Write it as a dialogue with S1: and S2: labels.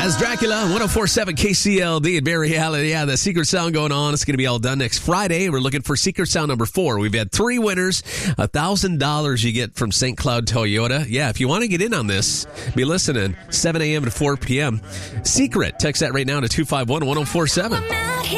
S1: That's Dracula, 104.7 KCLD in Barry Allen. Yeah, the secret sound going on. It's going to be all done next Friday. We're looking for secret sound number 4. We've had 3 winners. $1,000 you get from St. Cloud Toyota. Yeah, if you want to get in on this, be listening 7 a.m. to 4 p.m. Secret. Text that right now to 251-1047.